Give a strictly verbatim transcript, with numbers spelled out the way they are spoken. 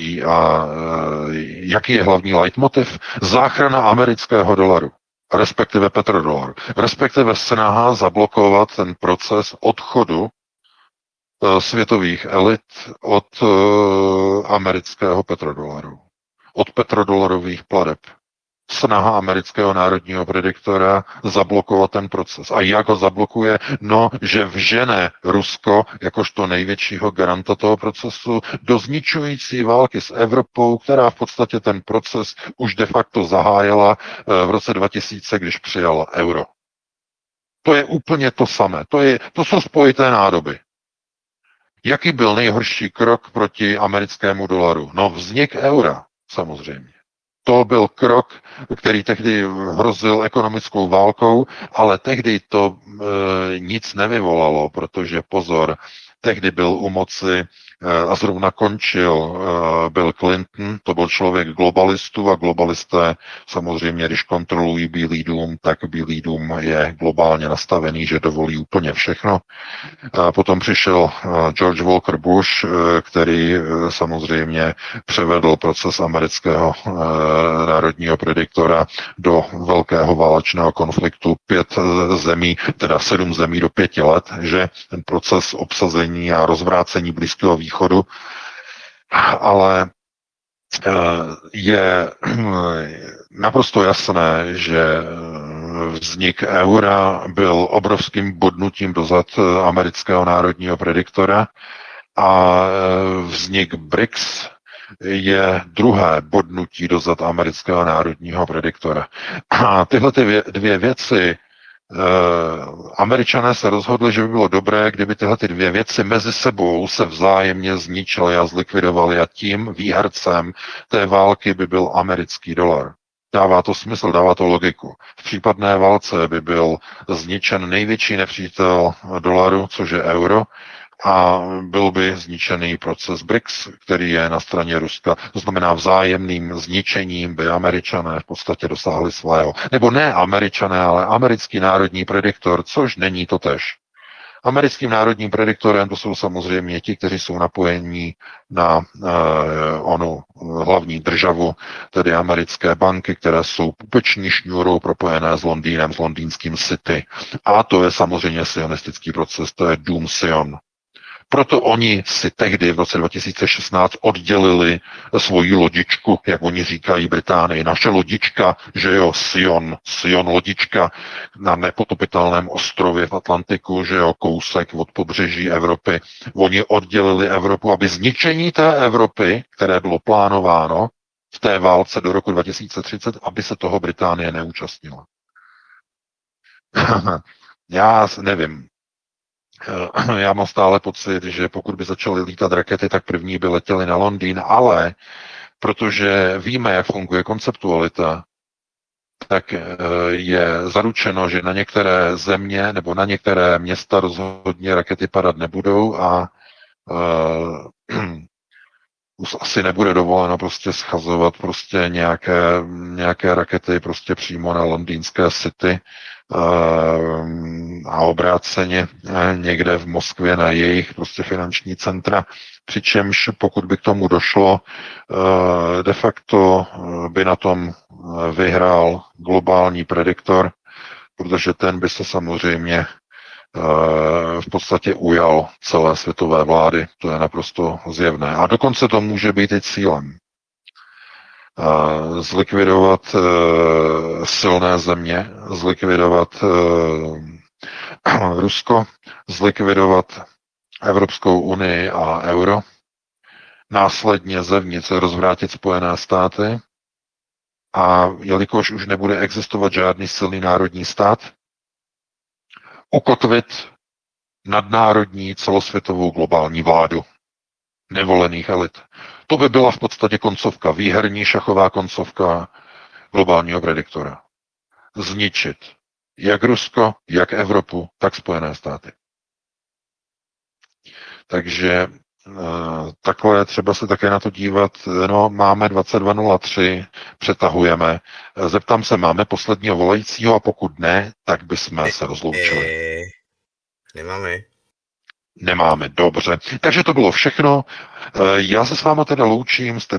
stojí a jaký je hlavní leitmotiv? Záchrana amerického dolaru, respektive petrodolaru, respektive snaha zablokovat ten proces odchodu světových elit od amerického petrodolaru, od petrodolarových plateb. Snaha amerického národního prediktora zablokovat ten proces. A jak ho zablokuje? No, že vžene Rusko, jakožto největšího garanta toho procesu, do zničující války s Evropou, která v podstatě ten proces už de facto zahájila v roce dva tisíce, když přijala euro. To je úplně to samé. To, je, to jsou spojité nádoby. Jaký byl nejhorší krok proti americkému dolaru? No, vznik eura, samozřejmě. To byl krok, který tehdy hrozil ekonomickou válkou, ale tehdy to e, nic nevyvolalo, protože pozor, tehdy byl u moci e, a zrovna končil e, Bill Clinton, to byl člověk globalistů a globalisté samozřejmě, když kontrolují Bílý dům, tak Bílý dům je globálně nastavený, že dovolí úplně všechno. A potom přišel George Walker Bush, který samozřejmě převedl proces amerického národního prediktora do velkého válečného konfliktu pět zemí, teda sedm zemí do pěti let, že ten proces obsazení a rozvrácení Blízkého východu, ale je naprosto jasné, že vznik eura byl obrovským bodnutím dozad amerického národního prediktora a vznik B R I C S je druhé bodnutí dozad amerického národního prediktora. A tyhle ty dvě věci Američané se rozhodli, že by bylo dobré, kdyby tyhle ty dvě věci mezi sebou se vzájemně zničily a zlikvidovaly a tím výhercem té války by byl americký dolar. Dává to smysl, dává to logiku. V případné válce by byl zničen největší nepřítel dolaru, což je euro, a byl by zničený proces B R I C S, který je na straně Ruska. To znamená vzájemným zničením by Američané v podstatě dosáhli svého. Nebo ne Američané, ale americký národní prediktor, což není to tež. Americkým národním prediktorem to jsou samozřejmě ti, kteří jsou napojení na eh, onu hlavní državu, tedy americké banky, které jsou pupeční šňůrou propojené s Londýnem, s londýnským City. A to je samozřejmě sionistický proces, to je Dům Sion. Proto oni si tehdy v roce dva tisíce šestnáct oddělili svoji lodičku, jak oni říkají Británii. Naše lodička, že jo, Sion, Sion lodička na nepotopitelném ostrově v Atlantiku, že jo, kousek od pobřeží Evropy. Oni oddělili Evropu, aby zničení té Evropy, které bylo plánováno v té válce do roku dva tisíce třicet, aby se toho Británie neúčastnila. Já nevím. Já mám stále pocit, že pokud by začaly lítat rakety, tak první by letěly na Londýn, ale protože víme, jak funguje konceptualita, tak je zaručeno, že na některé země nebo na některé města rozhodně rakety padat nebudou a uh, už asi nebude dovoleno prostě schazovat prostě nějaké, nějaké rakety prostě přímo na londýnské City a obráceně někde v Moskvě na jejich prostě finanční centra, přičemž pokud by k tomu došlo, de facto by na tom vyhrál globální prediktor, protože ten by se samozřejmě v podstatě ujal celé světové vlády, to je naprosto zjevné. A dokonce to může být i cílem. Zlikvidovat silné země, zlikvidovat Rusko, zlikvidovat Evropskou unii a euro, následně zevnitř rozvrátit Spojené státy a jelikož už nebude existovat žádný silný národní stát, ukotvit nadnárodní celosvětovou globální vládu nevolených elit. To by byla v podstatě koncovka, výherní šachová koncovka globálního prediktora. Zničit jak Rusko, jak Evropu, tak Spojené státy. Takže takhle třeba se také na to dívat, no máme dvacet dva nula tři, přetahujeme. Zeptám se, máme posledního volajícího a pokud ne, tak bychom se rozloučili. Nemáme. Nemáme, dobře. Takže to bylo všechno. Já se s váma teda loučím, jste